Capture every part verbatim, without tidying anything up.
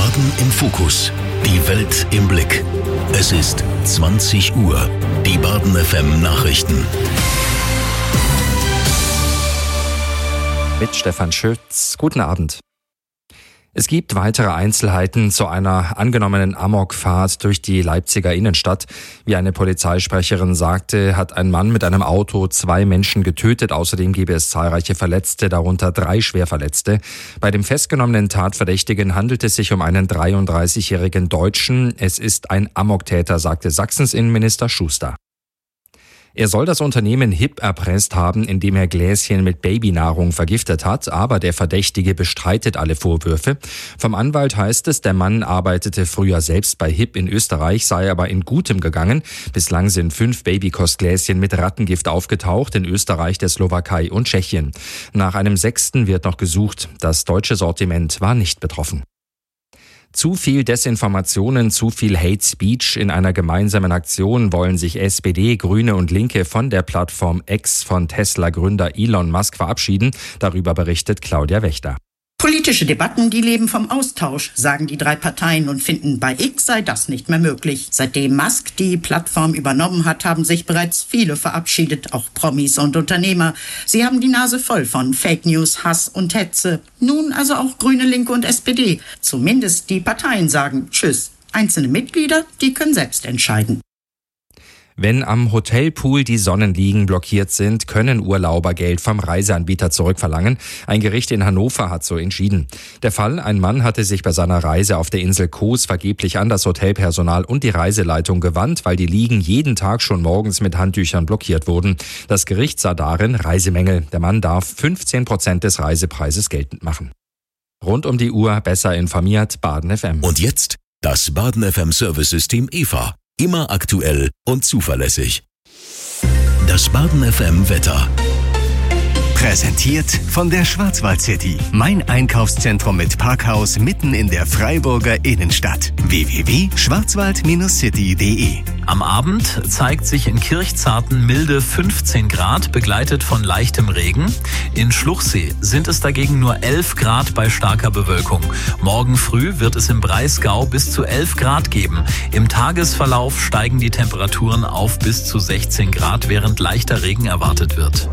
Baden im Fokus. Die Welt im Blick. Es ist zwanzig Uhr. Die Baden F M Nachrichten. Mit Stefan Schütz. Guten Abend. Es gibt weitere Einzelheiten zu einer angenommenen Amokfahrt durch die Leipziger Innenstadt. Wie eine Polizeisprecherin sagte, hat ein Mann mit einem Auto zwei Menschen getötet. Außerdem gäbe es zahlreiche Verletzte, darunter drei Schwerverletzte. Bei dem festgenommenen Tatverdächtigen handelt es sich um einen dreiunddreißigjährigen Deutschen. Es ist ein Amoktäter, sagte Sachsens Innenminister Schuster. Er soll das Unternehmen Hip erpresst haben, indem er Gläschen mit Babynahrung vergiftet hat, aber der Verdächtige bestreitet alle Vorwürfe. Vom Anwalt heißt es, der Mann arbeitete früher selbst bei Hip in Österreich, sei aber in Gutem gegangen. Bislang sind fünf Babykostgläschen mit Rattengift aufgetaucht in Österreich, der Slowakei und Tschechien. Nach einem sechsten wird noch gesucht. Das deutsche Sortiment war nicht betroffen. Zu viel Desinformationen, zu viel Hate Speech. In einer gemeinsamen Aktion wollen sich S P D, Grüne und Linke von der Plattform X von Tesla-Gründer Elon Musk verabschieden. Darüber berichtet Claudia Wächter. Politische Debatten, die leben vom Austausch, sagen die drei Parteien und finden, bei X sei das nicht mehr möglich. Seitdem Musk die Plattform übernommen hat, haben sich bereits viele verabschiedet, auch Promis und Unternehmer. Sie haben die Nase voll von Fake News, Hass und Hetze. Nun also auch Grüne, Linke und S P D. Zumindest die Parteien sagen Tschüss. Einzelne Mitglieder, die können selbst entscheiden. Wenn am Hotelpool die Sonnenliegen blockiert sind, können Urlauber Geld vom Reiseanbieter zurückverlangen. Ein Gericht in Hannover hat so entschieden. Der Fall: Ein Mann hatte sich bei seiner Reise auf der Insel Kos vergeblich an das Hotelpersonal und die Reiseleitung gewandt, weil die Liegen jeden Tag schon morgens mit Handtüchern blockiert wurden. Das Gericht sah darin Reisemängel. Der Mann darf fünfzehn Prozent des Reisepreises geltend machen. Rund um die Uhr besser informiert, Baden F M. Und jetzt das Baden F M Service-System E V A. Immer aktuell und zuverlässig. Das Baden F M Wetter. Präsentiert von der Schwarzwald City. Mein Einkaufszentrum mit Parkhaus mitten in der Freiburger Innenstadt. w w w punkt schwarzwald city punkt d e. Am Abend zeigt sich in Kirchzarten milde fünfzehn Grad, begleitet von leichtem Regen. In Schluchsee sind es dagegen nur elf Grad bei starker Bewölkung. Morgen früh wird es im Breisgau bis zu elf Grad geben. Im Tagesverlauf steigen die Temperaturen auf bis zu sechzehn Grad, während leichter Regen erwartet wird.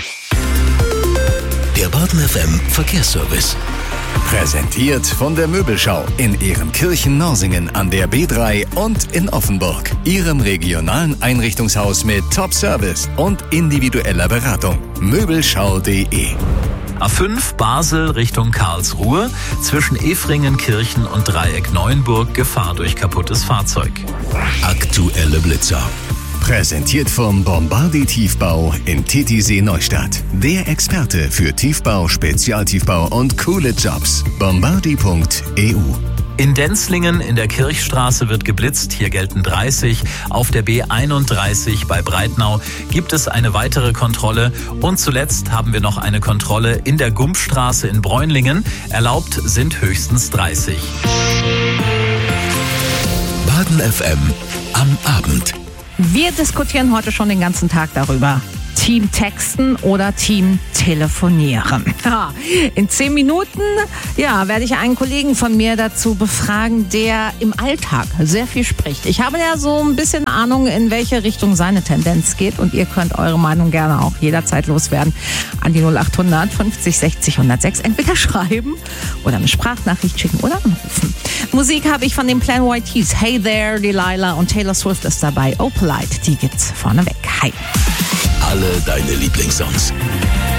Der Baden F M Verkehrsservice. Präsentiert von der Möbelschau in Ehrenkirchen-Norsingen an der B drei und in Offenburg. Ihrem regionalen Einrichtungshaus mit Top-Service und individueller Beratung. Möbelschau punkt de. A fünf Basel Richtung Karlsruhe, zwischen Efringenkirchen und Dreieck Neuenburg Gefahr durch kaputtes Fahrzeug. Aktuelle Blitzer. Präsentiert vom Bombardi Tiefbau in Titisee Neustadt. Der Experte für Tiefbau, Spezialtiefbau und coole Jobs. bombardi punkt e u. In Denzlingen in der Kirchstraße wird geblitzt, hier gelten dreißig. Auf der B einunddreißig bei Breitnau gibt es eine weitere Kontrolle. Und zuletzt haben wir noch eine Kontrolle in der Gumpstraße in Bräunlingen. Erlaubt sind höchstens dreißig. Baden F M am Abend. Wir diskutieren heute schon den ganzen Tag darüber. Team texten oder Team telefonieren. Ja, in zehn Minuten ja, werde ich einen Kollegen von mir dazu befragen, der im Alltag sehr viel spricht. Ich habe ja so ein bisschen Ahnung, in welche Richtung seine Tendenz geht, und ihr könnt eure Meinung gerne auch jederzeit loswerden an die null acht hundert fünfzig sechzig hundertsechs. Entweder schreiben oder eine Sprachnachricht schicken oder anrufen. Musik habe ich von den Plan Y Ts. Hey There, Delilah und Taylor Swift ist dabei. Opalite, die gibt's vorneweg. Hi. Alle deine Lieblingssongs.